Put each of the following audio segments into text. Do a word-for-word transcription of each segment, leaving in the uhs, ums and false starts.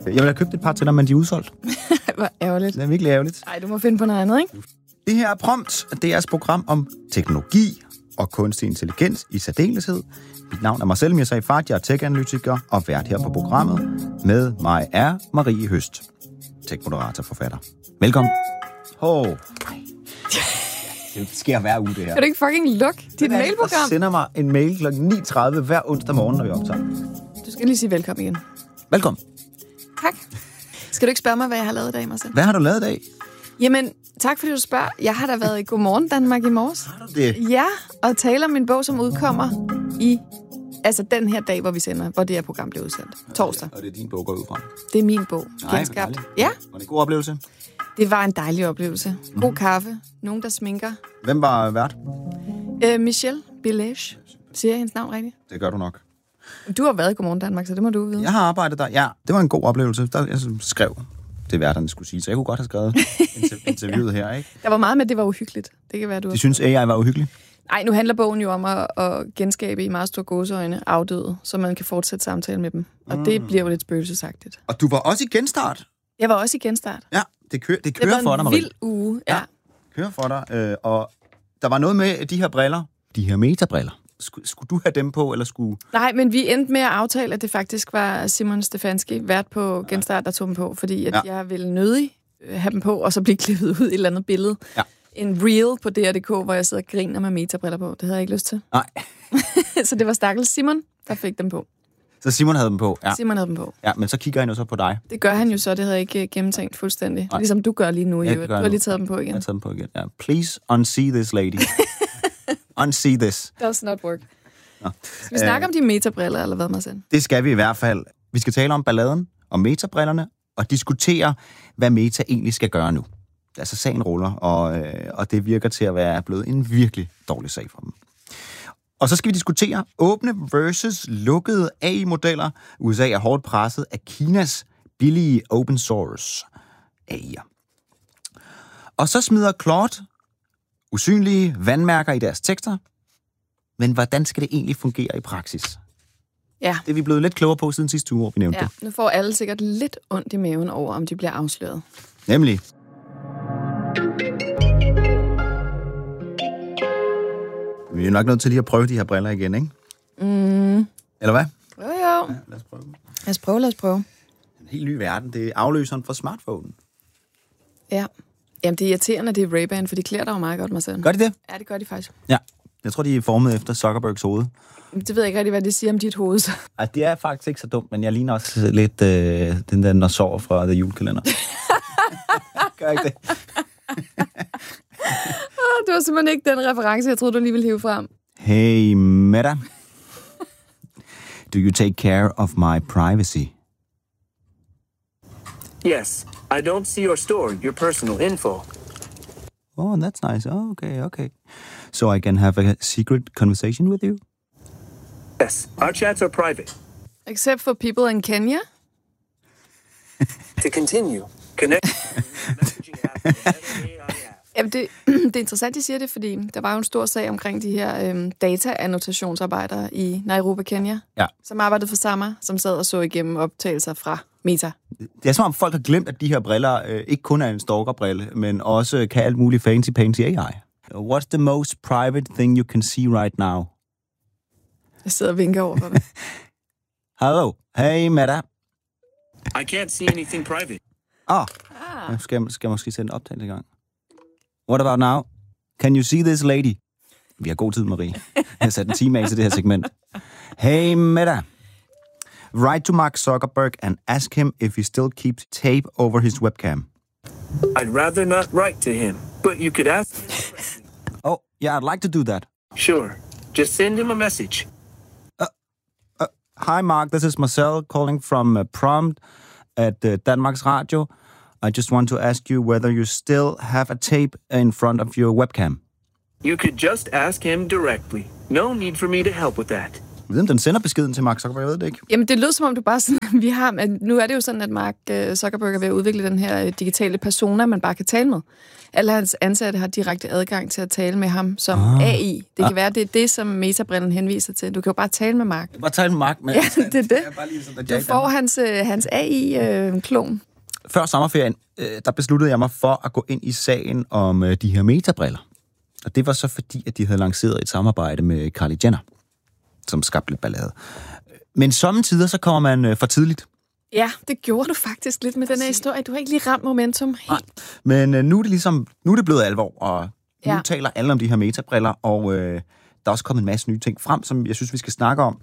Jeg vil have købt et par til dig, men de er udsolgt. Hvor ærgerligt. Det er virkelig ærgerligt. Ej, du må finde på noget andet, ikke? Det her er Prompt. Det er et program om teknologi og kunstig intelligens i særdeleshed. Mit navn er Marcel Mirza Ifart, jeg er tech-analytiker og vært her på programmet. Med mig er Marie Høst, tech-moderator forfatter. Velkommen. Hov. Det sker hver uge, det her. Kan du ikke fucking lukke dit mailprogram? Der sender mig en mail klokken ni tredive hver onsdag morgen, når vi optager. Du skal lige sige velkommen igen. Velkommen. Tak. Skal du ikke spørge mig, hvad jeg har lavet i dag, Marcel? Hvad har du lavet i dag? Jamen, tak fordi du spørger. Jeg har da været i Godmorgen Danmark i morges. Har du det? Ja, og taler om en bog, som udkommer i... Altså den her dag, hvor vi sender, hvor det her program bliver udsendt. Torsdag. Og det er din bog, går ud fra? Det er min bog. Nej, Genskabt. Ja. Var det en god oplevelse? Det var en dejlig oplevelse. God kaffe. Nogen, der sminker. Hvem var vært? Øh, Michelle Bellage. Siger jeg hendes navn rigtigt? Det gør du nok. Du har været i Godmorgen Danmark, så det må du vide. Jeg har arbejdet der. Ja, det var en god oplevelse. Der, jeg skrev det, værterne skulle sige, så jeg kunne godt have skrevet interviewet her, ikke? Der var meget med, at det var uhyggeligt. Det kan være, du De synes, A I var uhyggelig? Nej, nu handler bogen jo om at, at genskabe i meget store gåseøjne afdøde, så man kan fortsætte samtalen med dem. Og mm. det bliver jo lidt spøgelsesagtigt. Og du var også i genstart? Jeg var også i genstart. Ja, det kører, det kører det for dig, Marie. Det var en vild uge, ja. ja. kører for dig. Øh, og der var noget med de her briller, de her metabriller. Skulle, skulle du have dem på, eller skulle... Nej, men vi endte med at aftale, at det faktisk var Simon Stefanski, vært på Genstart, der tog dem på, fordi at ja. jeg ville nødig have dem på, og så blive klippet ud i et eller andet billede. Ja. En reel på D R punktum d k, hvor jeg sidder og griner med metabriller på. Det havde jeg ikke lyst til. Nej. Så det var stakkels Simon, der fik dem på. Så Simon havde dem på? Ja. Simon havde dem på. Ja, men så kigger han jo så på dig. Det gør han jo så, det havde jeg ikke gennemtænkt fuldstændig. Nej. Ligesom du gør lige nu, jo. Du har lige taget dem på igen. Jeg har taget dem på igen, ja. Please unsee this lady. Unsee this. Does not work. Nå. Skal vi snakke Æh, om de metabriller, eller hvad, Marcel? Det skal vi i hvert fald. Vi skal tale om balladen, om metabrillerne, og diskutere, hvad Meta egentlig skal gøre nu. Altså, sagen ruller, og, øh, og det virker til at være blevet en virkelig dårlig sag for dem. Og så skal vi diskutere åbne versus lukkede A I-modeller. U S A er hårdt presset af Kinas billige open source A I'er. Og så smider Claude usynlige vandmærker i deres tekster. Men hvordan skal det egentlig fungere i praksis? Ja. Det er vi blevet lidt klogere på siden sidste uge, vi nævnte ja, det. Nu får alle sikkert lidt ondt i maven over, om de bliver afsløret. Nemlig. Vi er nok nødt til lige at prøve de her briller igen, ikke? Mm. Eller hvad? Jo, jo. Ja, lad os prøve. Lad os prøve, lad os prøve. En helt ny verden. Det er afløseren for smartphone. Ja. Jamen, det er irriterende, det er Ray-Ban, for de klæder dig jo meget godt, Marcel. Gør de det? Ja, det gør de faktisk. Ja. Jeg tror, de er formet efter Zuckerbergs hoved. Det ved jeg ikke rigtig, hvad det siger om dit hoved, så. Ej, det er faktisk ikke så dumt, men jeg ligner også lidt øh, den der Nosor fra The Julekalender. Gør ikke det? Det var simpelthen ikke den reference, jeg troede, du lige ville hive frem. Hey, Meta. Do you take care of my privacy? Yes. I don't see or store your personal info. Oh, that's nice. Oh, okay, okay. So I can have a secret conversation with you? Yes. Our chats are private. Except for people in Kenya? To continue, connect messaging app. Jamen, det, det er interessant, de siger det, fordi der var jo en stor sag omkring de her øhm, data-annotationsarbejdere i Nairobi, Kenya, ja. som arbejdede for Sama, som sad og så igennem optagelser fra Meta. Det er som om folk har glemt, at de her briller øh, ikke kun er en stalkerbrille, men også kan alt muligt fancy-pansy A I. What's the most private thing you can see right now? Jeg sidder og vinker over for dig. Hello. Hey, Meta. I can't see anything private. Ah, ah. Jeg skal, skal måske sende en optagelse i gang. What about now? Can you see this lady? Vi har god tid, Marie. Jeg har sat en time af til det her segment. Hey, Meta. Write to Mark Zuckerberg and ask him if he still keeps tape over his webcam. I'd rather not write to him, but you could ask him. Oh, yeah, I'd like to do that. Sure. Just send him a message. Uh, uh, hi, Mark. This is Marcel calling from uh, Prompt at uh, Danmarks Radio. I just want to ask you whether you still have a tape in front of your webcam. You could just ask him directly. No need for me to help with that. Jeg ved, om den sender beskeden til Mark Zuckerberg, jeg ved det ikke. Jamen, det lød som om du bare sådan, vi har... Nu er det jo sådan, at Mark Zuckerberg er ved at udvikle den her digitale persona, man bare kan tale med. Alle hans ansatte har direkte adgang til at tale med ham som ah. A I. Det kan ah. være, det er det, som Meta-brillen henviser til. Du kan jo bare tale med Mark. Bare tale med Mark. Men, ja, det er det. er bare lige sådan, du får hans, hans A I-klon. Før sommerferien, der besluttede jeg mig for at gå ind i sagen om de her Meta-briller. Og det var så fordi, at de havde lanceret et samarbejde med Kylie Jenner, som skabte lidt ballade. Men sommetider, så kommer man for tidligt. Ja, det gjorde du faktisk lidt med den her historie. Du har ikke lige ramt momentum helt. Nej, men uh, nu er det ligesom, nu er det blevet alvor, og nu ja. taler alle om de her Meta-briller, og uh, der er også kommet en masse nye ting frem, som jeg synes, vi skal snakke om.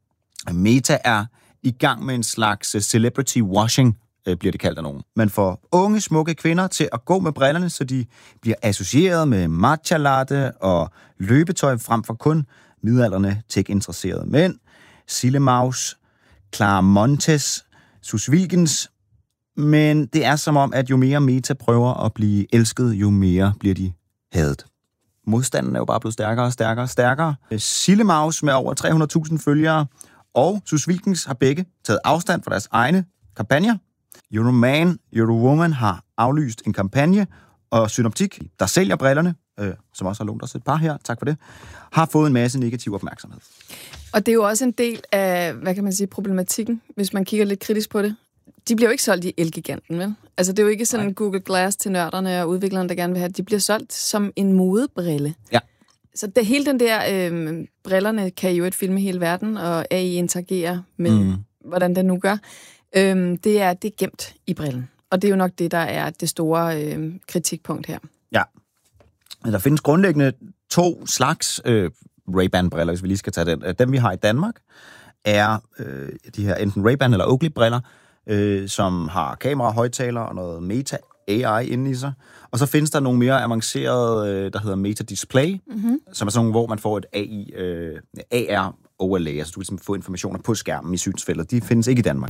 Meta er i gang med en slags celebrity washing, uh, bliver det kaldt af nogen. Man får unge, smukke kvinder til at gå med brillerne, så de bliver associeret med matcha latte og løbetøj frem for kun midaldrende tech-interesserede mænd. Sille Maus, Clara Montes, Sus Wilkins, men det er som om, at jo mere Meta prøver at blive elsket, jo mere bliver de hadet. Modstanden er jo bare blevet stærkere og stærkere og stærkere. Sille Maus med over tre hundrede tusind følgere og Sus Wilkins har begge taget afstand fra deres egne kampagner. Euroman, Eurowoman har aflyst en kampagne, og Synoptik, der sælger brillerne, øh, som også har lånt os et par her, tak for det, har fået en masse negativ opmærksomhed. Og det er jo også en del af, hvad kan man sige, problematikken, hvis man kigger lidt kritisk på det. De bliver jo ikke solgt i Elgiganten, vel? Altså, det er jo ikke sådan en Google Glass til nørderne og udviklerne, der gerne vil have det. De bliver solgt som en modebrille. Ja. Så det, hele den der, øh, brillerne kan jo et filme hele verden, og A I interagerer med, mm. hvordan den nu gør. Øh, det, er, det er gemt i brillen. Og det er jo nok det, der er det store øh, kritikpunkt her. Ja. Der findes grundlæggende to slags øh, Ray-Ban-briller, hvis vi lige skal tage den. Dem, vi har i Danmark, er øh, de her enten Ray-Ban eller Oakley-briller, øh, som har kamera, højttaler og noget Meta A I inde i sig. Og så findes der nogle mere avancerede, øh, der hedder Meta Display, mm-hmm. som er sådan nogle, hvor man får et A I, øh, A R overlay, altså du kan simpelthen få informationer på skærmen i synsfeltet. De findes ikke i Danmark.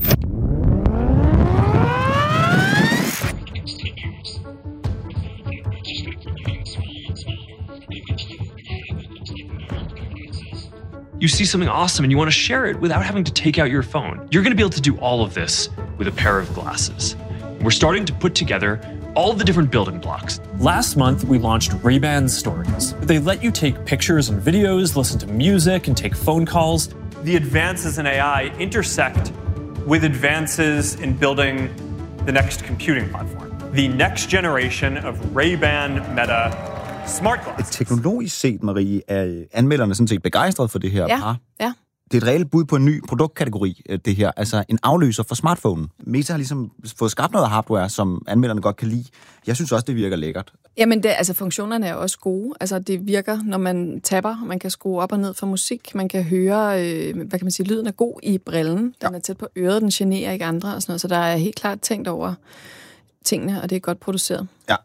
You see something awesome and you want to share it without having to take out your phone. You're going to be able to do all of this with a pair of glasses. We're starting to put together all the different building blocks. Last month, we launched Ray-Ban Stories. They let you take pictures and videos, listen to music, and take phone calls. The advances in A I intersect with advances in building the next computing platform. The next generation of Ray-Ban Meta smart glasses. Teknologisk set, Marie, er anmelderne sådan set begejstret for det her ja, par. Ja. Det er et reelt bud på en ny produktkategori, det her. Altså en afløser for smartphone. Meta har ligesom fået skabt noget hardware, som anmelderne godt kan lide. Jeg synes også, det virker lækkert. Jamen, det, altså funktionerne er også gode. Altså det virker, når man tapper. Man kan skrue op og ned for musik. Man kan høre, øh, hvad kan man sige, lyden er god i brillen. Den ja. er tæt på øret, den generer ikke andre og sådan noget. Så der er helt klart tænkt over tingene, og det er godt produceret. Ja.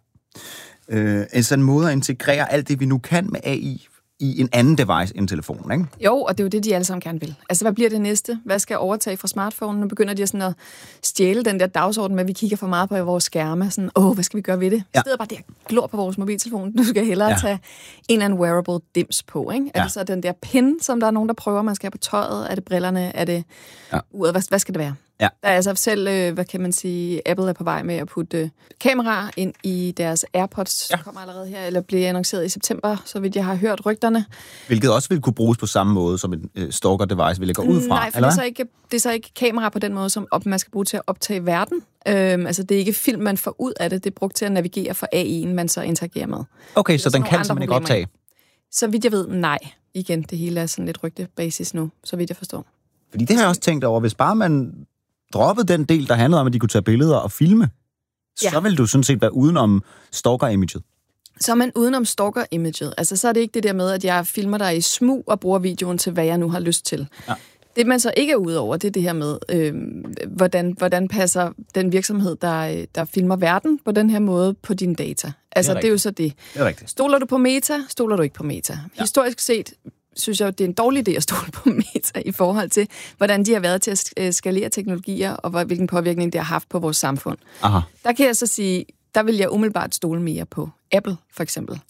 Øh, en sådan måde at integrere alt det, vi nu kan med A I i en anden device end telefonen, ikke? Jo, og det er jo det, de alle sammen gerne vil. Altså, hvad bliver det næste? Hvad skal overtage fra smartphonen? Nu begynder de sådan at stjæle den der dagsorden med, at vi kigger for meget på vores skærme. Sådan, åh, hvad skal vi gøre ved det? Ja. I stedet bare det at glor på vores mobiltelefon. Du skal hellere ja. tage en eller anden wearable dims på, ikke? Ja. Er det så den der pin, som der er nogen, der prøver, man skal have på tøjet? Er det brillerne? Er det ja. uret? Hvad, hvad skal det være? Ja. Der er altså selv, øh, hvad kan man sige, Apple er på vej med at putte øh, kameraer ind i deres AirPods, ja. kommer allerede her, eller bliver annonceret i september, så vidt jeg har hørt rygterne. Hvilket også vil kunne bruges på samme måde som en øh, stalker-device, vil jeg gå ud fra, Nej, for det er, så ikke, det er så ikke kamera på den måde, som op, man skal bruge til at optage verden. Øhm, altså, det er ikke film, man får ud af det, det er brugt til at navigere for A I'en, man så interagerer med. Okay, så den kan simpelthen ikke optage? Så vidt jeg ved, nej. Igen, det hele er sådan lidt rygtebasis nu, så vidt jeg forstår. Fordi det har jeg også tænkt over, hvis bare man droppede den del, der handlede om, at de kunne tage billeder og filme, ja. så ville du sådan set være udenom stalker-imaget. Så er man udenom stalker-imaget. Altså, så er det ikke det der med, at jeg filmer dig i smug og bruger videoen til, hvad jeg nu har lyst til. Ja. Det, man så ikke er ude over, det er det her med, øh, hvordan, hvordan passer den virksomhed, der, der filmer verden på den her måde, på dine data. Altså, det er, det er jo så det. Det er rigtigt. Stoler du på Meta? Stoler du ikke på Meta? Ja. Historisk set synes jeg, det er en dårlig idé at stole på Meta i forhold til, hvordan de har været til at skalere teknologier, og hvilken påvirkning det har haft på vores samfund. Aha. Der kan jeg så sige, der vil jeg umiddelbart stole mere på Apple, for eksempel. Ja.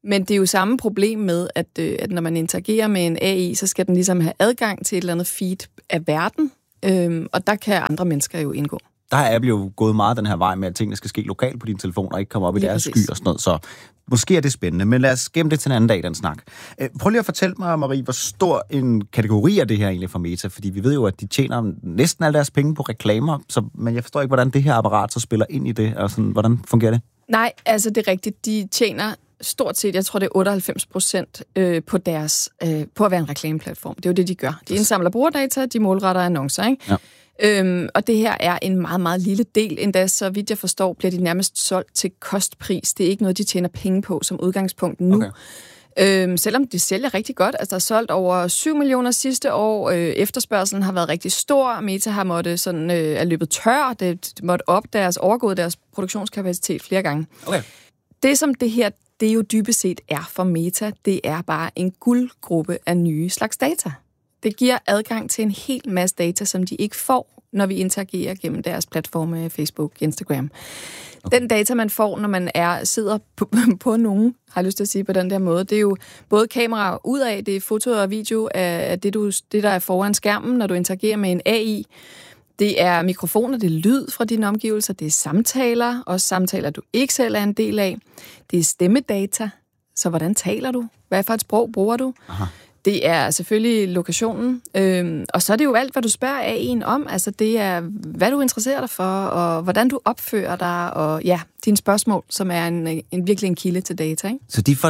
Men det er jo samme problem med, at, øh, at når man interagerer med en A I, så skal den ligesom have adgang til et eller andet feed af verden, øh, og der kan andre mennesker jo indgå. Der er Apple jo gået meget den her vej med, at tingene skal ske lokalt på din telefon, og ikke komme op i deres sky og sådan noget, så måske er det spændende, men lad os gemme det til en anden dag, den snak. Prøv lige at fortælle mig, Marie, hvor stor en kategori er det her egentlig for Meta, fordi vi ved jo, at de tjener næsten alle deres penge på reklamer, så, men jeg forstår ikke, hvordan det her apparat så spiller ind i det, og sådan, hvordan fungerer det? Nej, altså det er rigtigt, de tjener stort set, jeg tror det er otteoghalvfems procent øh, på deres, øh, på at være en reklameplatform. Det er jo det, de gør. De indsamler brugerdata, de målretter annoncer, ikke? Ja. Øhm, og det her er en meget, meget lille del, endda så vidt jeg forstår, bliver de nærmest solgt til kostpris. Det er ikke noget, de tjener penge på som udgangspunkt nu. Okay. Øhm, selvom de sælger rigtig godt, altså der er solgt over syv millioner sidste år, øh, efterspørgselen har været rigtig stor, Meta har måttet sådan, øh, er løbet tør, det måtte op deres, overgået deres produktionskapacitet flere gange. Okay. Det som det her, det jo dybest set er for Meta, det er bare en guldgruppe af nye slags data. Det giver adgang til en hel masse data, som de ikke får, når vi interagerer gennem deres platforme, Facebook, Instagram. Okay. Den data, man får, når man er sidder på, på nogen, har jeg lyst til at sige på den der måde, det er jo både kamera ud af, det er foto og video af det, du, det, der er foran skærmen, når du interagerer med en A I. Det er mikrofoner, det er lyd fra dine omgivelser, det er samtaler, også samtaler, du ikke selv er en del af. Det er stemmedata, så hvordan taler du? Hvad for et sprog bruger du? Aha. Det er selvfølgelig lokationen, øhm, og så er det jo alt, hvad du spørger A I'en om. Altså det er, hvad du interesserer dig for, og hvordan du opfører dig, og ja, dine spørgsmål, som er en, en virkelig en kilde til data, ikke? Så de får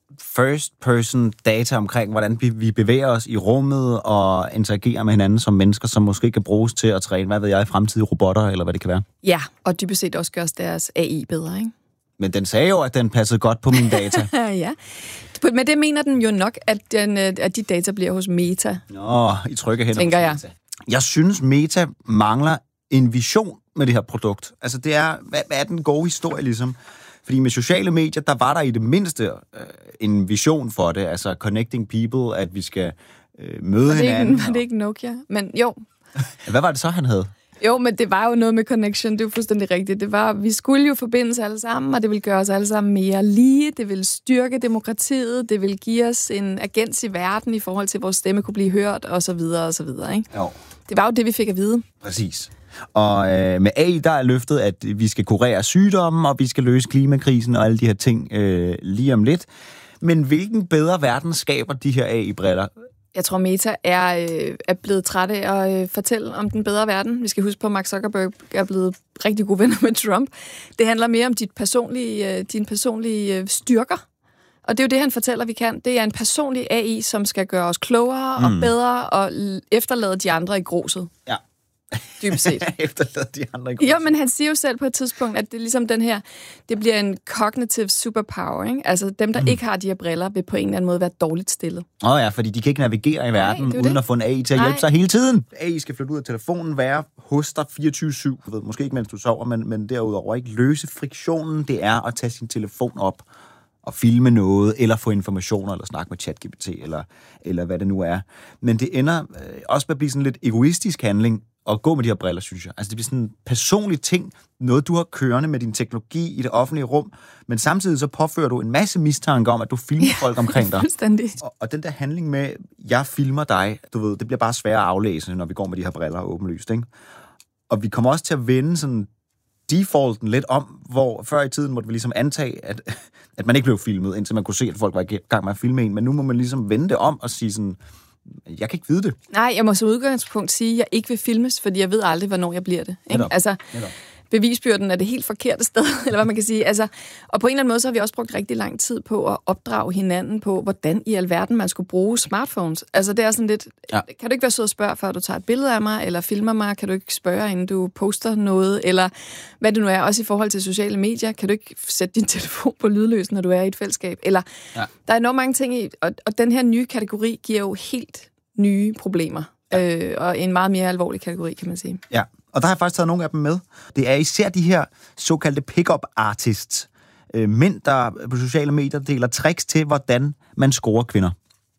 first person data omkring, hvordan vi bevæger os i rummet og interagerer med hinanden som mennesker, som måske kan bruges til at træne, hvad ved jeg, fremtidige robotter, eller hvad det kan være? Ja, og dybest set også gørs deres A I bedre, ikke? Men den sagde jo, at den passede godt på mine data. Ja, men det mener den jo nok, at, den, at de data bliver hos Meta. Nå, i trygge hænder. Tænker jeg. Jeg synes, Meta mangler en vision med det her produkt. Altså, det er, hvad, hvad er den gode historie, ligesom? Fordi med sociale medier, der var der i det mindste øh, en vision for det. Altså, connecting people, at vi skal øh, møde var hinanden. Ikke, var det ikke Nokia? Men jo. Hvad var det så, han havde? Jo, men det var jo noget med connection, det er jo fuldstændig rigtigt. Det var, vi skulle jo forbindes alle sammen, og det ville gøre os alle sammen mere lige. Det ville styrke demokratiet, det ville give os en agens i verden i forhold til, at vores stemme kunne blive hørt, og så videre, og så videre, ikke? Jo. Det var jo det, vi fik at vide. Præcis. Og øh, med A I, der er løftet, at vi skal kurere sygdommen, og vi skal løse klimakrisen og alle de her ting øh, lige om lidt. Men hvilken bedre verden skaber de her A I-briller? Jeg tror, Meta er, øh, er blevet træt af at øh, fortælle om den bedre verden. Vi skal huske på, at Mark Zuckerberg er blevet rigtig gode venner med Trump. Det handler mere om dit personlige, øh, dine personlige øh, styrker. Og det er jo det, han fortæller, vi kan. Det er en personlig A I, som skal gøre os klogere og mm. bedre og efterlade de andre i gruset. Ja. Dybest set. Efterlade de andre i gruset. Jo, men han siger jo selv på et tidspunkt, at det er ligesom den her, det bliver en cognitive superpower, ikke? Altså dem, der mm. ikke har de her briller, vil på en eller anden måde være dårligt stillet. Åh oh ja, fordi de kan ikke navigere i verden, nej, uden det. At få en A I til at hjælpe Nej. sig hele tiden. A I skal flytte ud af telefonen, være hos dig fireogtyve syv. Du ved, måske ikke, mens du sover, men, men derudover ikke løse friktionen. Det er at tage sin telefon op og filme noget, eller få informationer, eller snakke med ChatGPT, eller, eller hvad det nu er. Men det ender øh, også med at blive sådan lidt egoistisk handling, at gå med de her briller, synes jeg. Altså, det bliver sådan en personlig ting, noget du har kørende med din teknologi i det offentlige rum, men samtidig så påfører du en masse mistanke om, at du filmer ja, folk omkring dig. Og, og den der handling med, jeg filmer dig, du ved, det bliver bare svært at aflæse, når vi går med de her briller åbenlyst, ikke? Og vi kommer også til at vende sådan defaulten lidt om, hvor før i tiden måtte vi ligesom antage, at, at man ikke blev filmet, indtil man kunne se, at folk var i gang med at filme en, men nu må man ligesom vende det om og sige sådan, jeg kan ikke vide det. Nej, jeg må som udgangspunkt sige, at jeg ikke vil filmes, fordi jeg ved aldrig, hvornår jeg bliver det. Ikke? Altså, bevisbyrden er det helt forkerte sted, eller hvad man kan sige. Altså, og på en eller anden måde, så har vi også brugt rigtig lang tid på at opdrage hinanden på, hvordan i alverden man skulle bruge smartphones. Altså, det er sådan lidt, ja. Kan du ikke være sød at spørge, før du tager et billede af mig, eller filmer mig? Kan du ikke spørge, inden du poster noget? Eller hvad det nu er, også i forhold til sociale medier. Kan du ikke sætte din telefon på lydløs, når du er i et fællesskab? Eller, ja. Der er enormt mange ting i, og, og den her nye kategori giver jo helt nye problemer. Ja. Øh, og en meget mere alvorlig kategori, kan man sige. Ja. Og der har jeg faktisk taget nogle af dem med. Det er især de her såkaldte pick-up artists. Øh, mænd, der på sociale medier deler tricks til, hvordan man scorer kvinder.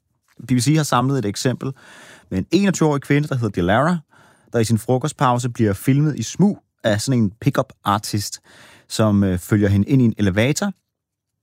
B B C har samlet et eksempel med en enogtyve-årig kvinde, der hedder Dilara, der i sin frokostpause bliver filmet i smug af sådan en pick-up artist, som øh, følger hende ind i en elevator.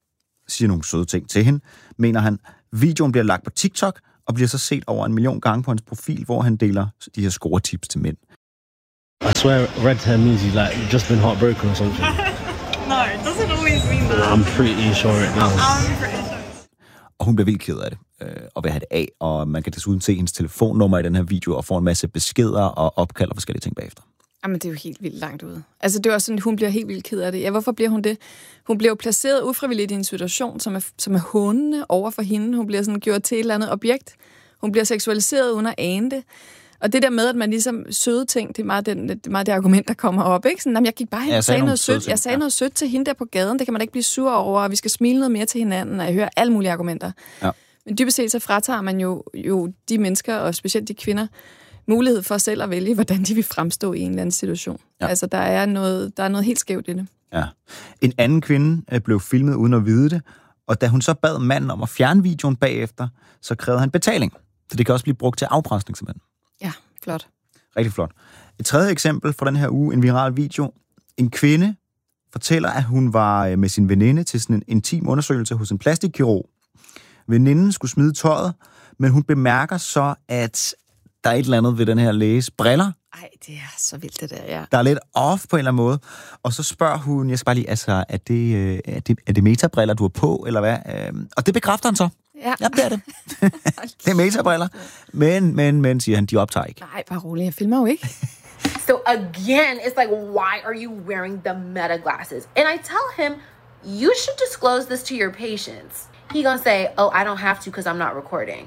siger nogle søde ting til hende, mener han. Videoen bliver lagt på TikTok, og bliver så set over en million gange på hans profil, hvor han deler de her score-tips til mænd. I swear red hair means you've like just been heartbroken or something. No, it doesn't always mean that. I'm pretty sure it does. I'm pretty sure. Og hun bliver vildt ked af det, øh, og vil have det af, og man kan desuden se hendes telefonnummer i den her video, og få en masse beskeder og opkald og forskellige ting bagefter. Jamen, det er jo helt vildt langt ude. Altså, det er også sådan, hun bliver helt vildt ked af det. Ja, hvorfor bliver hun det? Hun bliver jo placeret ufrivilligt i en situation, som er, som er hånende over for hende. Hun bliver sådan gjort til et eller andet objekt. Hun bliver seksualiseret uden at ane det. Og det der med, at man ligesom søde ting, det er meget, den, det, er meget det argument, der kommer op, ikke? Sådan, jamen, jeg gik bare hen og ja, sagde noget sødt. Jeg sagde ja. noget sødt til hende der på gaden. Det kan man da ikke blive sur over, og vi skal smile noget mere til hinanden, og jeg hører alle mulige argumenter. Ja. Men dybest set så fratager man jo, jo de mennesker, og specielt de kvinder, mulighed for selv at vælge, hvordan de vil fremstå i en eller anden situation. Ja. Altså, der er, noget, der er noget helt skævt i det. Ja. En anden kvinde blev filmet uden at vide det, og da hun så bad manden om at fjerne videoen bagefter, så krævede han betaling. Så det kan også blive brugt til afpresning, simpelthen. Ja, flot. Rigtig flot. Et tredje eksempel fra den her uge, en viral video. En kvinde fortæller, at hun var med sin veninde til sådan en intim undersøgelse hos en plastikkirurg. Veninden skulle smide tøjet, men hun bemærker så, at der er et eller andet ved den her læges briller. Ej, det er så vildt det der, ja. Der er lidt off på en eller anden måde. Og så spørger hun, jeg skal bare lige, altså, er det, er det, er det metabriller, du har på, eller hvad? Og det bekræfter han så. Ja, ja det er det. Det er metabriller. Men, men, men, siger han, de optager ikke. Nej, bare roligt, jeg filmer jo ikke. So again, it's like, why are you wearing the meta glasses? And I tell him, you should disclose this to your patients. He gonna say, oh, I don't have to because I'm not recording.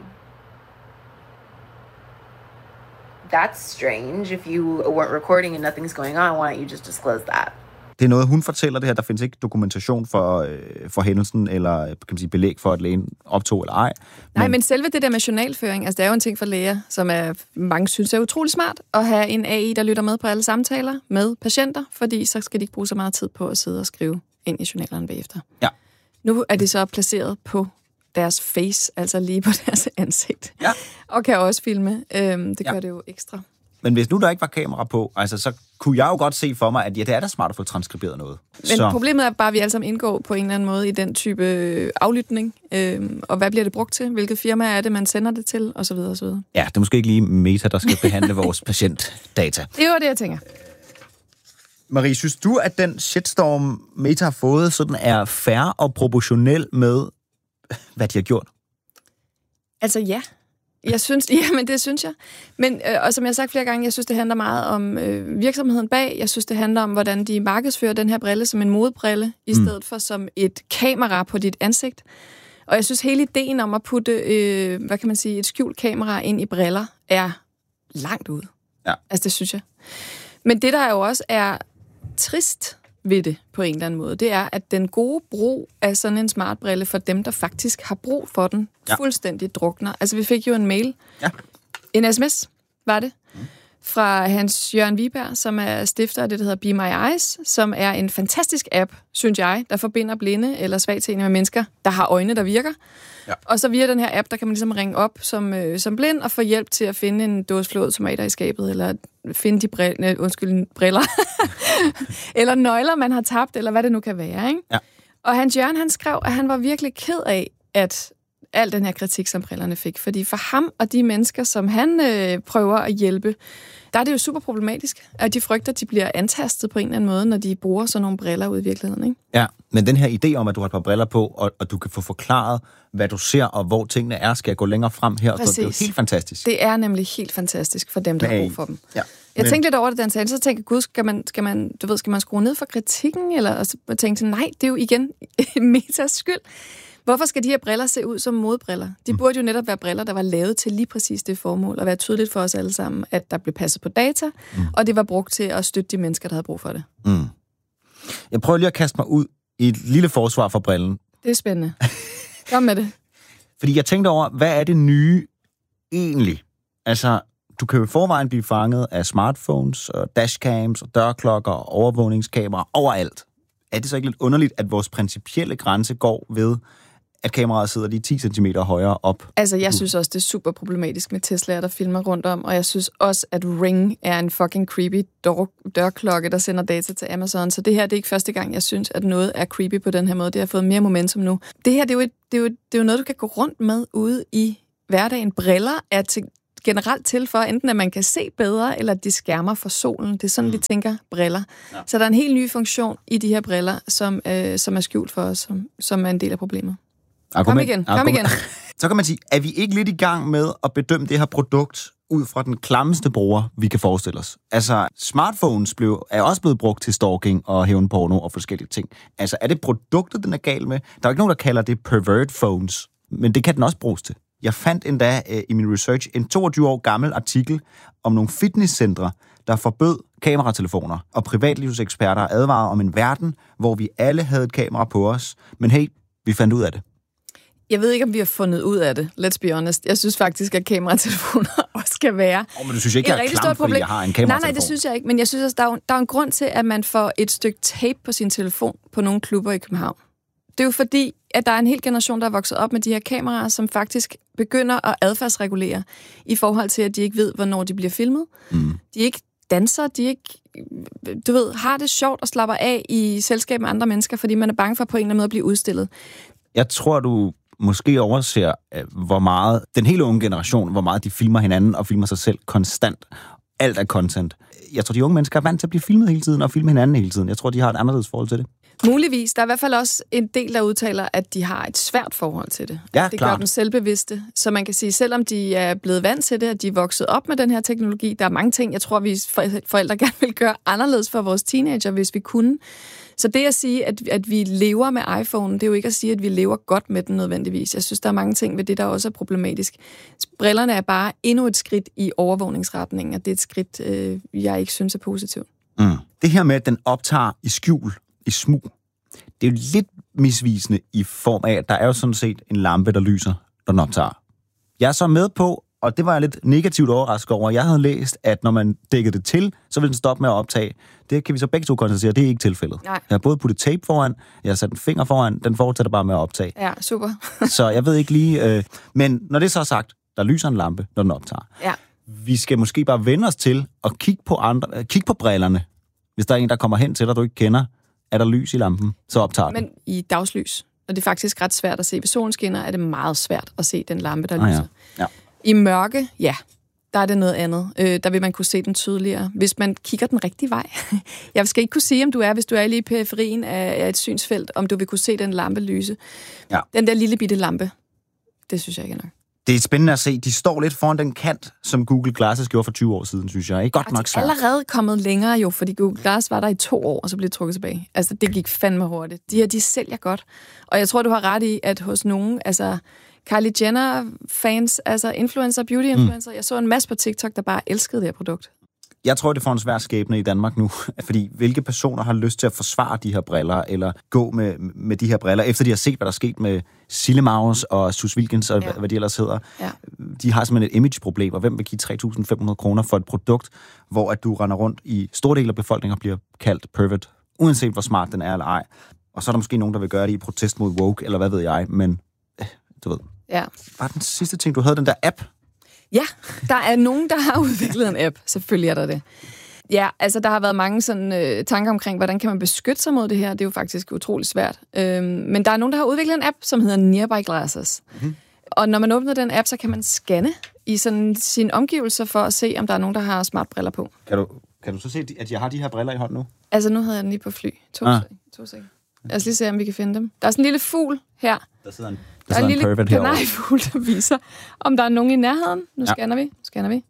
That's strange. If you weren't recording and nothing's going on, why don't you just disclose that? Det er noget, hun fortæller det her. Der findes ikke dokumentation for, øh, for hændelsen, eller kan man sige, belæg for, at lægen optog eller ej. Men... Nej, men selve det der med journalføring, altså det er jo en ting for læger, som er, mange synes er utrolig smart, at have en A I, der lytter med på alle samtaler med patienter, fordi så skal de ikke bruge så meget tid på at sidde og skrive ind i journalerne bagefter. Ja. Nu er det så placeret på deres face, altså lige på deres ansigt. Ja. Og kan også filme. Øhm, det gør ja. det jo ekstra. Men hvis nu der ikke var kamera på, altså, så kunne jeg jo godt se for mig, at ja, det er da smart at få transkriberet noget. Men så... problemet er bare, at vi alle sammen indgår på en eller anden måde i den type aflytning. Øhm, og hvad bliver det brugt til? Hvilket firma er det, man sender det til? Og så videre, og så videre. Ja, det er måske ikke lige Meta, der skal behandle vores patientdata. Det var det, jeg tænker. Marie, synes du, at den shitstorm, Meta har fået, sådan er fair og proportionel med, hvad de har gjort? Altså ja. Jeg synes, ja, men det synes jeg. Men, øh, og som jeg har sagt flere gange, jeg synes, det handler meget om øh, virksomheden bag. Jeg synes, det handler om, hvordan de markedsfører den her brille som en modebrille, i stedet mm. for som et kamera på dit ansigt. Og jeg synes, hele ideen om at putte, øh, hvad kan man sige, et skjult kamera ind i briller, er langt ude. Ja. Altså, det synes jeg. Men det, der jo også er trist ved det på en eller anden måde, det er, at den gode brug af sådan en smartbrille for dem, der faktisk har brug for den, ja. fuldstændig drukner. Altså, vi fik jo en mail. Ja. En sms, var det, mm. fra Hans Jørgen Viberg, som er stifter af det, der hedder Be My Eyes, som er en fantastisk app, synes jeg, der forbinder blinde eller svagtseende med mennesker, der har øjne, der virker. Ja. Og så via den her app, der kan man ligesom ringe op som, øh, som blind og få hjælp til at finde en dåse flåede tomater i skabet, eller finde de briller, undskyld, briller, eller nøgler, man har tabt, eller hvad det nu kan være. Ikke? Ja. Og Hans Jørgen, han skrev, at han var virkelig ked af, at al den her kritik, som brillerne fik. Fordi for ham og de mennesker, som han øh, prøver at hjælpe, der er det jo super problematisk, at de frygter, at de bliver antastet på en eller anden måde, når de bruger sådan nogle briller ud i virkeligheden. Ikke? Ja, men den her idé om, at du har et par briller på, og, og du kan få forklaret, hvad du ser, og hvor tingene er, skal jeg gå længere frem her. Præcis. Det er jo helt fantastisk. Det er nemlig helt fantastisk for dem, der har brug for dem. Ja. Jeg men... tænkte lidt over det, den sagde, så tænkte jeg, gud, skal man, skal man, du ved, skal man skrue ned for kritikken? Eller og så tænkte jeg, nej, det er jo igen Metas skyld. Hvorfor skal de her briller se ud som modebriller? De mm. burde jo netop være briller, der var lavet til lige præcis det formål, og være tydeligt for os alle sammen, at der blev passet på data, mm. og det var brugt til at støtte de mennesker, der havde brug for det. Mm. Jeg prøver lige at kaste mig ud i et lille forsvar for brillen. Det er spændende. Kom med det. Fordi jeg tænkte over, hvad er det nye egentlig? Altså, du kan jo i forvejen blive fanget af smartphones, og dashcams, og dørklokker, og overvågningskameraer overalt. Er det så ikke lidt underligt, at vores principielle grænse går ved, at kameraet sidder lige ti centimeter højere op. Altså, jeg synes også, det er super problematisk med Teslaer, der filmer rundt om, og jeg synes også, at Ring er en fucking creepy dør- dørklokke, der sender data til Amazon. Så det her, det er ikke første gang, jeg synes, at noget er creepy på den her måde. Det har fået mere momentum nu. Det her, det er jo, et, det er jo, det er jo noget, du kan gå rundt med ude i hverdagen. Briller er til, generelt til for, enten at man kan se bedre, eller at de skærmer for solen. Det er sådan, mm. vi tænker briller. Ja. Så der er en helt ny funktion i de her briller, som, øh, som er skjult for os, som, som er en del af problemet. Argument, kom igen, kom argument. igen. Så kan man sige, er vi ikke lidt i gang med at bedømme det her produkt ud fra den klammeste bruger, vi kan forestille os? Altså, smartphones blev, er også blevet brugt til stalking og hævnporno og forskellige ting. Altså, er det produktet, den er gal med? Der er jo ikke nogen, der kalder det pervert phones, men det kan den også bruges til. Jeg fandt endda øh, i min research en toogtyve år gammel artikel om nogle fitnesscentre, der forbød kameratelefoner, og privatlivseksperter advarede om en verden, hvor vi alle havde et kamera på os. Men hey, vi fandt ud af det. Jeg ved ikke, om vi har fundet ud af det. Let's be honest. Jeg synes faktisk, at kameratelefoner også skal være oh, men du synes ikke, jeg er klam, fordi jeg har en kameratelefon? Nej, nej, det synes jeg ikke. Men jeg synes også, der er, jo, der er en grund til, at man får et stykke tape på sin telefon på nogle klubber i København. Det er jo fordi, at der er en hel generation, der er vokset op med de her kameraer, som faktisk begynder at adfærdsregulere i forhold til, at de ikke ved, hvornår de bliver filmet. Mm. De ikke danser, de ikke, du ved, har det sjovt og slapper af i selskab med andre mennesker, fordi man er bange for på en eller anden måde at blive udstillet. Jeg tror, du måske overser, hvor meget den hele unge generation, hvor meget de filmer hinanden og filmer sig selv konstant. Alt er content. Jeg tror, de unge mennesker er vant til at blive filmet hele tiden og filme hinanden hele tiden. Jeg tror, de har et anderledes forhold til det. Muligvis. Der er i hvert fald også en del, der udtaler, at de har et svært forhold til det. Ja, det klart. gør dem selvbevidste. Så man kan sige, selvom de er blevet vant til det, at de er vokset op med den her teknologi, der er mange ting, jeg tror, vi forældre gerne vil gøre anderledes for vores teenager, hvis vi kunne. Så det at sige, at, at vi lever med iPhone, det er jo ikke at sige, at vi lever godt med den nødvendigvis. Jeg synes, der er mange ting ved det, der også er problematisk. Brillerne er bare endnu et skridt i overvågningsretningen, og det er et skridt, øh, jeg ikke synes er positivt. Mm. Det her med, at den optager i skjul, i smug, det er jo lidt misvisende i form af, at der er jo sådan set en lampe, der lyser, når den optager. Jeg er så med på, og det var jeg lidt negativt overrasket over, jeg havde læst, at når man dækkede det til, så ville den stoppe med at optage. Det kan vi så begge to konstatere, det er ikke tilfældet. Nej. Jeg har både puttet tape foran, jeg har sat en finger foran, den fortsætter bare med at optage. Ja, super. Så jeg ved ikke lige, øh, men når det så er sagt, der lyser en lampe, når den optager. Ja. Vi skal måske bare vende os til at kigge på, andre, kigge på brillerne. Hvis der er en, der kommer hen til dig, du ikke kender, er der lys i lampen, så optager den. Men i dagslys, og det er faktisk ret svært at se. Ved solen skinner er det meget svært at se den lampe, der ah, lyser. Ja. Ja. I mørke, ja, der er det noget andet. Øh, der vil man kunne se den tydeligere, hvis man kigger den rigtige vej. Jeg skal ikke kunne sige, om du er, hvis du er lige i periferien af et synsfelt, om du vil kunne se den lampe lyse. Ja. Den der lille bitte lampe, det synes jeg ikke er nok. Det er spændende at se. De står lidt foran den kant, som Google Glasses gjorde for tyve år siden, synes jeg. Ikke godt nok svært. De er allerede kommet længere jo, fordi Google Glass var der i to år, og så blev det trukket tilbage. Altså, det gik fandme hurtigt. De her, de sælger godt. Og jeg tror, du har ret i, at hos nogen, altså Kylie Jenner-fans, altså influencer, beauty-influencer, mm. jeg så en masse på TikTok, der bare elskede det her produkt. Jeg tror, det får en svær skæbne i Danmark nu, fordi hvilke personer har lyst til at forsvare de her briller, eller gå med, med de her briller, efter de har set, hvad der er sket med Sille Maus og Sus Wilkins, og ja. hvad de ellers hedder. Ja. De har simpelthen et image-problem, og hvem vil give tre tusind fem hundrede kroner for et produkt, hvor at du render rundt i store dele af befolkningen og bliver kaldt pervert, uanset hvor smart den er eller ej. Og så er der måske nogen, der vil gøre det i protest mod woke, eller hvad ved jeg, men øh, du ved. Ja. Bare den sidste ting, du havde, den der app. Ja, der er nogen, der har udviklet en app. Selvfølgelig er der det. Ja, altså der har været mange sådan, øh, tanker omkring, hvordan kan man beskytte sig mod det her. Det er jo faktisk utroligt svært. Øhm, men der er nogen, der har udviklet en app, som hedder Nearby Glasses. Mm-hmm. Og når man åbner den app, så kan man scanne i sådan sine omgivelser for at se, om der er nogen, der har smart briller på. Kan du, kan du så se, at jeg har de her briller i hånden nu? Altså nu havde jeg den lige på fly. To ah. sek. To sek. Lad os lige se, om vi kan finde dem. Der er sådan en lille fugl her. Der sidder en Der er en lille kanariefugl, der viser, om der er nogen i nærheden. Nu ja. scanner vi. Scanner vi.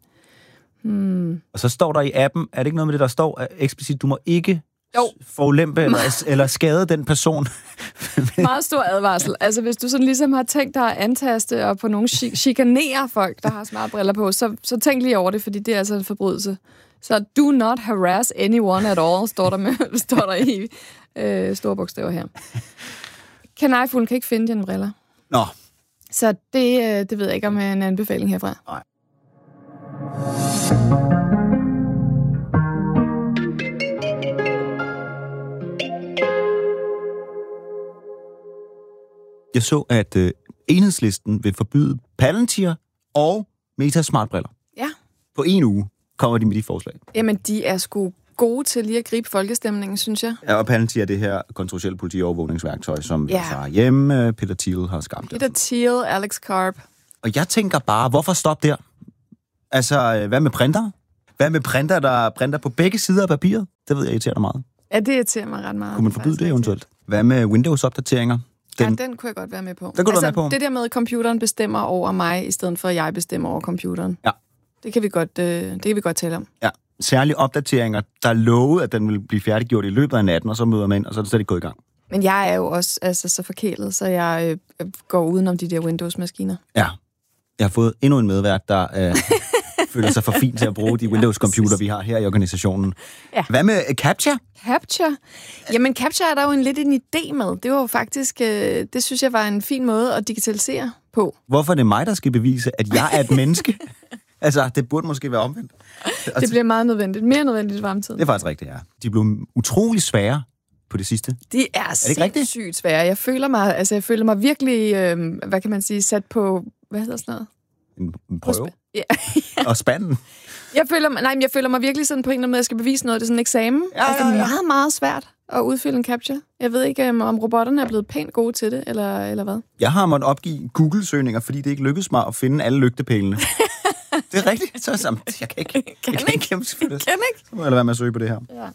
Hmm. Og så står der i appen, er det ikke noget med det, der står eksplicit, du må ikke forulempe eller, eller skade den person? Meget stor advarsel. Altså, hvis du sådan ligesom har tænkt dig at antaste og på nogen ch- chikanere folk, der har smarte briller på, så, så tænk lige over det, fordi det er altså en forbrydelse. Så do not harass anyone at all, står der, med, står der i øh, store bogstaver her. Kanariefuglen kan ikke finde dine briller. Nå. Så det, det ved jeg ikke, om en anbefaling herfra. Nej. Jeg så, at øh, Enhedslisten vil forbyde Palantir og Meta smartbriller. Ja. På en uge kommer de med de forslag. Jamen, de er sgu gode til lige at gribe folkestemningen, synes jeg. Ja, og Palantir er det her kontroversielle politiovervågningsværktøj, som ja. vi har hjemme. Peter Thiel har skabt det. Peter Thiel, Alex Karp. Og jeg tænker bare, hvorfor stoppe der? Altså, hvad med printer? Hvad med printer, der printer på begge sider af papiret? Det ved jeg irriterer dig meget. Ja, det irriterer mig ret meget. Kunne man forbyde det eventuelt? Hvad med Windows-opdateringer? Den, ja, den kunne jeg godt være med på. Den kunne altså, du være med på? Det der med, at computeren bestemmer over mig, i stedet for, at jeg bestemmer over computeren. Ja. Det kan vi godt, øh, det kan vi godt tale om. Ja. Særlige opdateringer, der lovede, at den ville blive færdiggjort i løbet af natten, og så møder man ind, og så er det slet ikke gået i gang. Men jeg er jo også altså, så forkælet, så jeg øh, går udenom de der Windows-maskiner. Ja. Jeg har fået endnu en medvært, der øh, føler sig for fint til at bruge de Windows-computer, vi har her i organisationen. Ja. Hvad med uh, Capture? Capture? Jamen, Capture er der jo en lidt en idé med. Det var jo faktisk, øh, det synes jeg var en fin måde at digitalisere på. Hvorfor er det mig, der skal bevise, at jeg er et menneske? Altså, det burde måske være omvendt. Det bliver meget nødvendigt. Mere nødvendigt i fremtiden. Det er faktisk rigtigt, ja. De blev utrolig svære på det sidste. De er, er sindssygt svære. Jeg føler mig, altså, jeg føler mig virkelig, øh, hvad kan man sige, sat på, hvad hedder sådan noget? En, en prøve? Ja. Og spanden? Jeg føler, nej, jeg føler mig virkelig sådan på en eller anden måde, at jeg skal bevise noget. Det er sådan en eksamen. Ja, altså, det er meget, meget svært at udfylde en capture. Jeg ved ikke, om robotterne er blevet pænt gode til det, eller, eller hvad. Jeg har måttet opgive Google-søgninger, fordi det ikke lykkedes mig at finde alle lygtepælene. Det er rigtigt. Så er sammen. Jeg kan ikke. Kan jeg kan ikke kæmpe for det. Kan ikke. Så må jeg lade være med at søge på det her. Ja.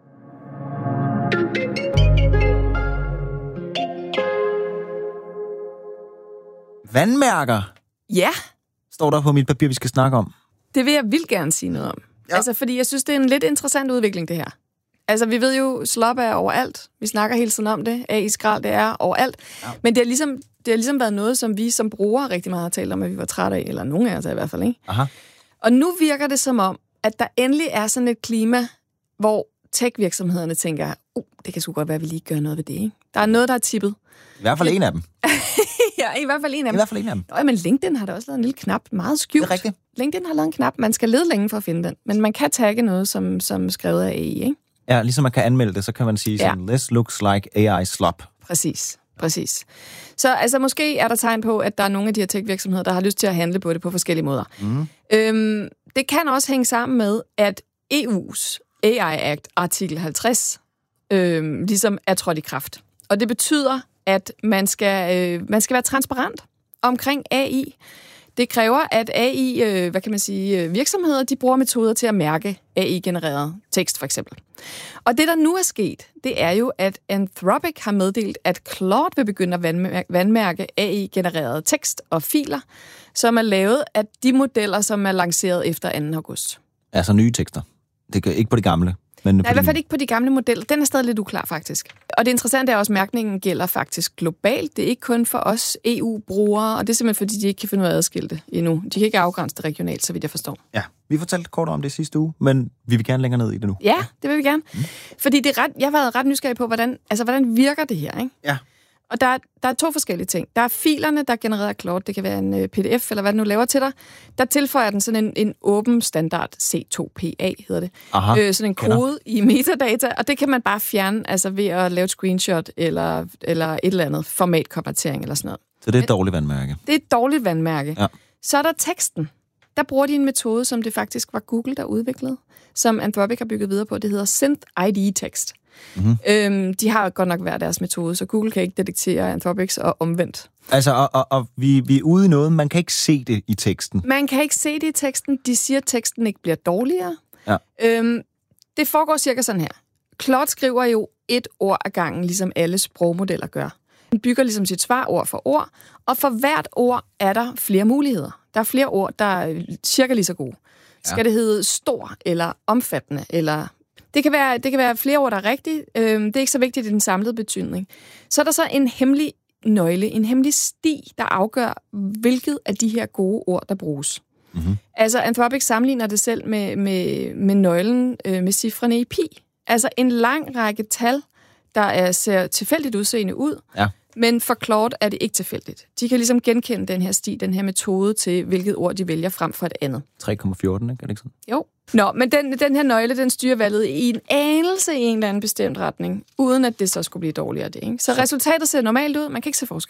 Vandmærker. Ja. Står der på mit papir, vi skal snakke om. Det vil jeg vildt gerne sige noget om. Ja. Altså, fordi jeg synes, det er en lidt interessant udvikling, det her. Altså, vi ved jo, slop er overalt. Vi snakker hele tiden om det. A I-skrald, det er overalt. Ja. Men det har, ligesom, det har ligesom været noget, som vi som brugere rigtig meget har talt om, at vi var trætte af. Eller nogen af os i hvert fald, ikke? Aha. Og nu virker det som om, at der endelig er sådan et klima, hvor tech-virksomhederne tænker, uh, det kan sgu godt være, at vi lige gør noget ved det, ikke? Der er noget, der er tippet. I hvert fald en af dem. Ja, i hvert fald en af dem. I hvert fald en af dem. Nå, men LinkedIn har da også lavet en lille knap, meget skjult. Det er rigtigt. LinkedIn har lavet en knap. Man skal lede længe for at finde den. Men man kan tagge noget, som, som skrevet af A I, ikke? Ja, ligesom man kan anmelde det, så kan man sige sådan, ja. This looks like A I slop. Præcis, præcis. Så altså, måske er der tegn på, at der er nogle af de her tech-virksomheder, der har lyst til at handle på det på forskellige måder. Mm. Øhm, det kan også hænge sammen med, at E U's A I Act, artikel halvtreds, øhm, ligesom er trådt i kraft. Og det betyder, at man skal, øh, man skal være transparent omkring A I. Det kræver, at A I, øh, hvad kan man sige, virksomheder, de bruger metoder til at mærke A I-genereret tekst, for eksempel. Og det, der nu er sket, det er jo, at Anthropic har meddelt, at Claude vil begynde at vandmærke, vandmærke A I-genereret tekst og filer, som er lavet af de modeller, som er lanceret efter anden august. Altså nye tekster. Det er ikke på det gamle. Men Nej, i hvert fald ikke på de gamle modeller. Den er stadig lidt uklar, faktisk. Og det interessante er også, at mærkningen gælder faktisk globalt. Det er ikke kun for os E U-brugere, og det er simpelthen, fordi de ikke kan finde ud af at adskille det endnu. De kan ikke afgrænse det regionalt, så vidt jeg forstår. Ja, vi fortalte kort om det sidste uge, men vi vil gerne længere ned i det nu. Ja, det vil vi gerne. Mm. Fordi det er ret, jeg har været ret nysgerrig på, hvordan, altså, hvordan virker det her, ikke? Ja. Og der, der er to forskellige ting. Der er filerne, der genererer Claude. Det kan være en uh, P D F, eller hvad den nu laver til dig. Der tilføjer den sådan en, en åben standard C to P A, hedder det. Aha, øh, sådan en kode kender. I metadata, og det kan man bare fjerne altså ved at lave et screenshot, eller, eller et eller andet formatkonvertering, eller sådan noget. Så det er et dårligt vandmærke? Det er et dårligt vandmærke. Ja. Så er der teksten. Der bruger de en metode, som det faktisk var Google, der udviklede, som Anthropic har bygget videre på. Det hedder Synth I D-tekst. Mm-hmm. Øhm, de har godt nok hver deres metode, så Google kan ikke detektere Anthropics og omvendt. Altså, og, og, og vi, vi er ude i noget, man kan ikke se det i teksten. Man kan ikke se det i teksten. De siger, at teksten ikke bliver dårligere. Ja. Øhm, det foregår cirka sådan her. Claude skriver jo et ord ad gangen, ligesom alle sprogmodeller gør. Den bygger ligesom sit svar ord for ord, og for hvert ord er der flere muligheder. Der er flere ord, der er cirka lige så gode. Ja. Skal det hedde stor, eller omfattende, eller... Det kan være, det kan være flere ord, der er rigtige. Øhm, det er ikke så vigtigt i den samlede betydning. Så er der så en hemmelig nøgle, en hemmelig sti, der afgør, hvilket af de her gode ord, der bruges. Mm-hmm. Altså, Anthropic sammenligner det selv med, med, med nøglen, øh, med cifrene i pi. Altså en lang række tal, der er, ser tilfældigt udseende ud, ja. Men for Claude er det ikke tilfældigt. De kan ligesom genkende den her sti, den her metode til, hvilket ord de vælger frem for et andet. tre komma fjorten, ikke? Er det ikke sådan? Jo. Nå, men den, den her nøgle, den styrer valget i en anelse i en eller anden bestemt retning, uden at det så skulle blive dårligere det, ikke? Så resultatet ser normalt ud, man kan ikke se forskel.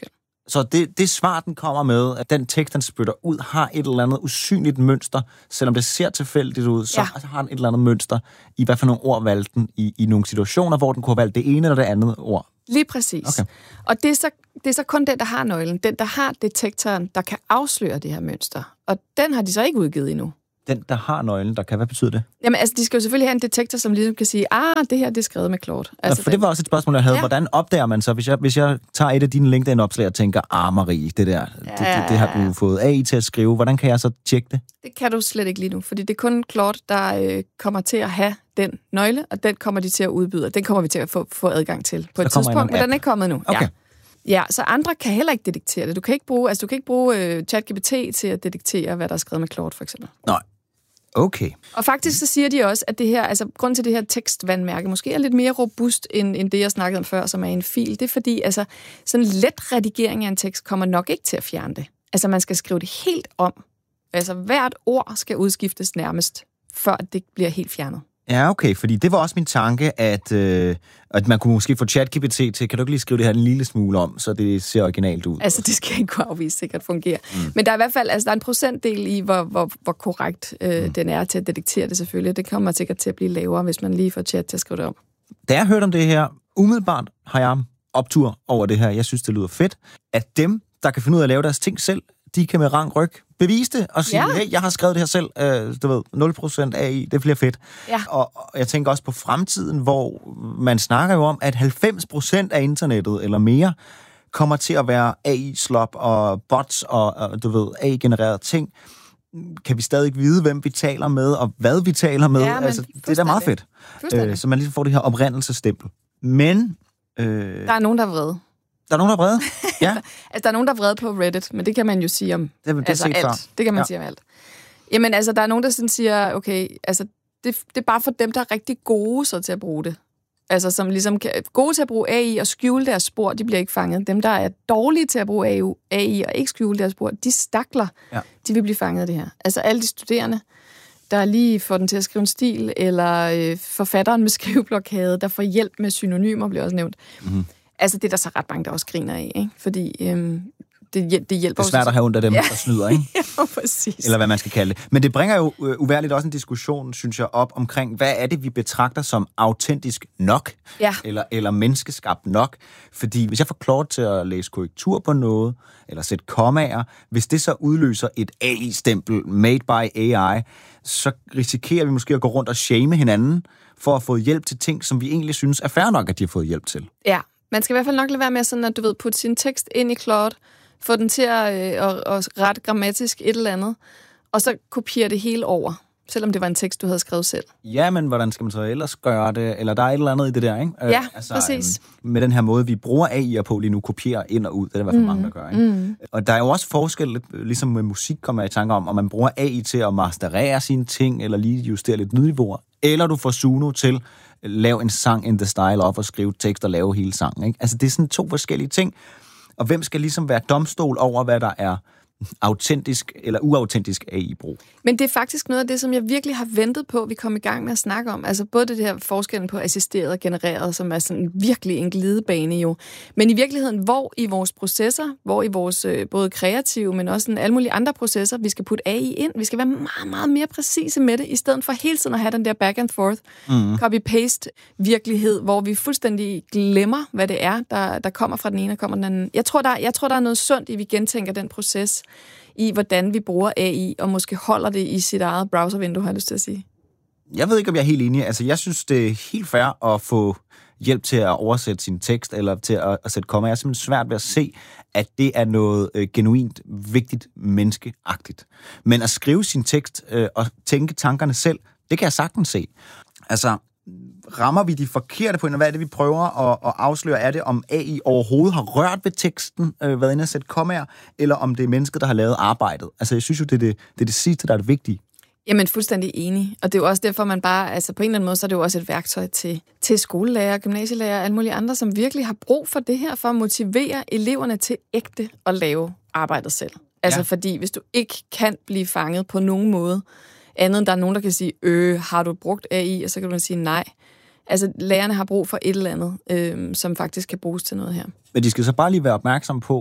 Så det, det svar, den kommer med, at den tekst, den spytter ud, har et eller andet usynligt mønster, selvom det ser tilfældigt ud, så ja. har den et eller andet mønster i, hvad for nogle ord valgte den i, i nogle situationer, hvor den kunne have valgt det ene eller det andet ord. Lige præcis. Okay. Og det er, så, det er så kun den, der har nøglen, den, der har detektoren, der kan afsløre det her mønster. Og den har de så ikke udgivet endnu. Den, der har nøglen, der kan, hvad betyder det? Jamen, altså, de skal jo selvfølgelig have en detektor, som ligesom kan sige, ah, det her, det er skrevet med Claude. Altså, ja, for det var også et spørgsmål, jeg havde. Ja. Hvordan opdager man så, hvis jeg, hvis jeg tager et af dine LinkedIn-opslag og tænker, ah, Marie, det der, ja. det, det, det har du fået A I til at skrive. Hvordan kan jeg så tjekke det? Det kan du slet ikke lige nu, fordi det er kun Claude, der øh, kommer til at have den nøgle, og den kommer de til at udbyde, og den kommer vi til at få, få adgang til på et tidspunkt, men den er ikke kommet nu. Okay. Ja. Ja, så andre kan heller ikke detektere det. Du kan ikke bruge, altså, du kan ikke bruge øh, ChatGPT til at detektere, hvad der er skrevet med Claude, for eksempel. Nej. Okay. Og faktisk så siger de også, at det her, altså grund til det her tekstvandmærke måske er lidt mere robust end, end det, jeg snakkede om før, som er en fil. Det er fordi, altså sådan en let redigering af en tekst kommer nok ikke til at fjerne det. Altså man skal skrive det helt om. Altså hvert ord skal udskiftes nærmest, før det bliver helt fjernet. Ja, okay, fordi det var også min tanke, at, øh, at man kunne måske få ChatGPT til, kan du ikke lige skrive det her en lille smule om, så det ser originalt ud? Altså, det skal ikke kunne afvise sikkert fungere. Mm. Men der er i hvert fald, altså der er en procentdel i, hvor, hvor, hvor korrekt øh, mm. den er til at detektere det selvfølgelig. Det kommer sikkert til at blive lavere, hvis man lige får chat til at skrive det om. Da jeg hørte om det her, umiddelbart har jeg optur over det her. Jeg synes, det lyder fedt, at dem, der kan finde ud af at lave deres ting selv, de kan med rang ryg bevise det og sige, ja. hey, jeg har skrevet det her selv, øh, du ved, nul procent A I, det bliver fedt. Ja. Og, og jeg tænker også på fremtiden, hvor man snakker jo om, at halvfems procent af internettet eller mere kommer til at være A I-slop og bots og, og du ved, A I-genererede ting. Kan vi stadig ikke vide, hvem vi taler med, og hvad vi taler med? Ja, altså, det er da meget fedt. Øh, så man lige får det her oprindelsesstempel. Men... Øh, der er nogen, der er vrede. Der er nogen, der er vrede? Ja. Altså, der er nogen, der er vrede på Reddit, men det kan man jo sige om det, det altså, alt. Før. Det kan man ja. sige om alt. Jamen, altså, der er nogen, der sådan siger, okay, altså, det, det er bare for dem, der er rigtig gode så til at bruge det. Altså, som ligesom kan, gode til at bruge A I og skjule deres spor, de bliver ikke fanget. Dem, der er dårlige til at bruge A I og ikke skjule deres spor, de stakler, ja. de vil blive fanget af det her. Altså, alle de studerende, der lige får den til at skrive en stil, eller øh, forfatteren med skriveblokade, der får hjælp med synonymer, bliver også nævnt. Mm-hmm. Altså, det er der så ret mange, der også griner af, ikke? Fordi øhm, det, det hjælper... Det er svært at have ondt af dem, ja. der snyder, ikke? Ja, præcis. Eller hvad man skal kalde det. Men det bringer jo øh, uværligt også en diskussion, synes jeg, op omkring, hvad er det, vi betragter som autentisk nok? Ja. Eller, eller menneskeskabt nok? Fordi hvis jeg får Claude til at læse korrektur på noget, eller sætte kommaer, hvis det så udløser et A I-stempel, made by A I, så risikerer vi måske at gå rundt og shame hinanden, for at få hjælp til ting, som vi egentlig synes er fair nok, at de har fået hjælp til. Ja, man skal i hvert fald nok lade være med sådan, at du ved, putte sin tekst ind i Claude, få den til at, øh, at, at rette grammatisk et eller andet, og så kopiere det hele over, selvom det var en tekst, du havde skrevet selv. Ja, men hvordan skal man så ellers gøre det? Eller der er et eller andet i det der, ikke? Ja, øh, altså, præcis. Øh, med den her måde, vi bruger A I'er på lige nu, kopierer ind og ud. Det er der i hvert fald mm, mange, der gør, ikke? Mm. Og der er jo også forskel, ligesom med musik kommer jeg i tanke om, om man bruger A I til at masterere sine ting, eller lige justere lidt lydniveauer, eller du får Suno til at lave en sang in the style of, og skrive tekst og lave hele sangen, ikke? Altså, det er sådan to forskellige ting. Og hvem skal ligesom være domstol over, hvad der er autentisk eller uautentisk A I-brug? Men det er faktisk noget af det, som jeg virkelig har ventet på, at vi kom i gang med at snakke om. Altså både det her forskellen på assisteret og genereret, som er sådan virkelig en glidebane jo. Men i virkeligheden, hvor i vores processer, hvor i vores øh, både kreative, men også en alle mulige andre processer, vi skal putte A I ind. Vi skal være meget, meget mere præcise med det, i stedet for hele tiden at have den der back and forth, mm. copy-paste virkelighed, hvor vi fuldstændig glemmer, hvad det er, der, der kommer fra den ene og kommer den anden. Jeg tror, der, jeg tror, der er noget sundt i, at vi gentænker den proces, i hvordan vi bruger A I, og måske holder det i sit eget browservindue, har jeg lyst til at sige. Jeg ved ikke, om jeg er helt enig. Altså, jeg synes, det er helt fair at få hjælp til at oversætte sin tekst, eller til at, at sætte komma. Jeg er simpelthen svært ved at se, at det er noget øh, genuint, vigtigt, menneskeagtigt. Men at skrive sin tekst øh, og tænke tankerne selv, det kan jeg sagtens se. Altså, rammer vi de forkerte på en, hvad er det, vi prøver at, at afsløre? Er det, om A I overhovedet har rørt ved teksten, øh, været inde og sætte kommaer, eller om det er mennesket, der har lavet arbejdet? Altså, jeg synes jo, det er det, det, er det sidste, der er det vigtige. Jamen, fuldstændig enig. Og det er jo også derfor, man bare, altså på en eller anden måde, så er det jo også et værktøj til, til skolelærer, gymnasielærer og alle mulige andre, som virkelig har brug for det her, for at motivere eleverne til ægte at lave arbejdet selv. Altså, ja. Fordi hvis du ikke kan blive fanget på nogen måde, andet end der er nogen, der kan sige, øh, har du brugt A I? Og så kan du sige nej. Altså, lærerne har brug for et eller andet, øh, som faktisk kan bruges til noget her. Men de skal så bare lige være opmærksomme på,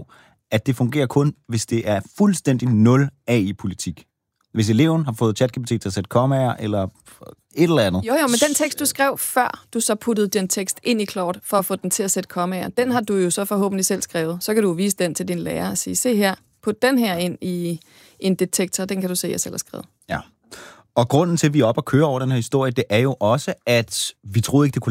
at det fungerer kun, hvis det er fuldstændig nul A I-politik. Hvis eleven har fået ChatGPT til at sætte kommaer, eller et eller andet. Jo, jo, men den tekst, du skrev før, du så puttede den tekst ind i Claude, for at få den til at sætte kommaer, den har du jo så forhåbentlig selv skrevet. Så kan du vise den til din lærer og sige, se her, put den her ind i en detektor, den kan du se, jeg selv har skrevet. Ja. Og grunden til, at vi er oppe og kører over den her historie, det er jo også, at vi troede ikke, det kunne